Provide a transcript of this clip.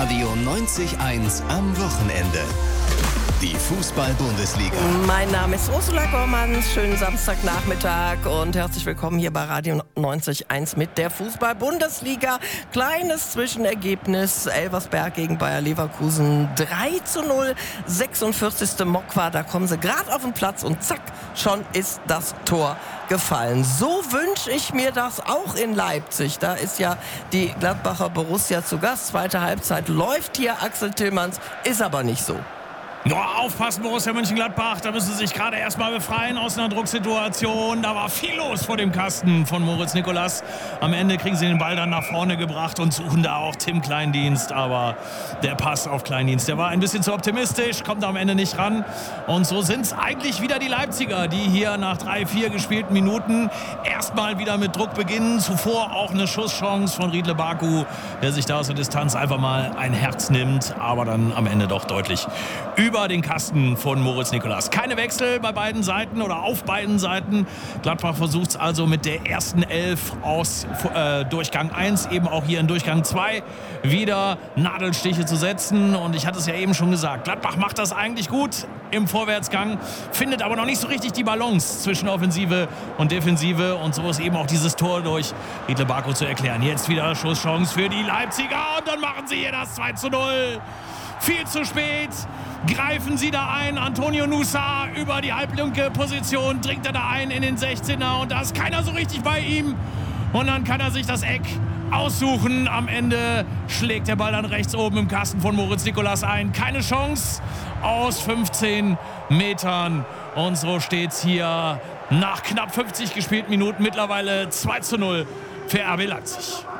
Radio 90.1 am Wochenende. Die Fußball-Bundesliga. Mein Name ist Ursula Gormanns. Schönen Samstagnachmittag und herzlich willkommen hier bei Radio 90.1 mit der Fußball-Bundesliga. Kleines Zwischenergebnis. Elversberg gegen Bayer Leverkusen 3:0. 46. Mokwa, da kommen sie gerade auf den Platz und zack, schon ist das Tor gefallen. So wünsche ich mir das auch in Leipzig. Da ist ja die Gladbacher Borussia zu Gast. Zweite Halbzeit läuft hier Axel Tillmanns, ist aber nicht so. Ja, aufpassen, Borussia Mönchengladbach. Da müssen sie sich gerade erstmal befreien aus einer Drucksituation. Da war viel los vor dem Kasten von Moritz Nicolas. Am Ende kriegen sie den Ball dann nach vorne gebracht und suchen da auch Tim Kleindienst. Aber der Pass auf Kleindienst, der war ein bisschen zu optimistisch, kommt am Ende nicht ran. Und so sind es eigentlich wieder die Leipziger, die hier nach 3-4 gespielten Minuten erstmal wieder mit Druck beginnen. Zuvor auch eine Schusschance von Riedle Baku, der sich da aus der Distanz einfach mal ein Herz nimmt. Aber dann am Ende doch deutlich über den Kasten von Moritz Nicolas. Keine Wechsel bei beiden Seiten oder auf beiden Seiten. Gladbach versucht es also mit der ersten Elf aus Durchgang 1, eben auch hier in Durchgang 2, wieder Nadelstiche zu setzen. Und ich hatte es ja eben schon gesagt, Gladbach macht das eigentlich gut im Vorwärtsgang, findet aber noch nicht so richtig die Balance zwischen Offensive und Defensive. Und so ist eben auch dieses Tor durch Riedle Baku zu erklären. Jetzt wieder Schusschance für die Leipziger und dann machen sie hier das 2:0. Viel zu spät. Greifen sie da ein. Antonio Nusa über die halblinke Position dringt er da ein in den 16er und da ist keiner so richtig bei ihm. Und dann kann er sich das Eck aussuchen. Am Ende schlägt der Ball dann rechts oben im Kasten von Moritz Nicolas ein. Keine Chance aus 15 Metern. Und so steht's hier nach knapp 50 gespielten Minuten mittlerweile 2:0 für RB Leipzig.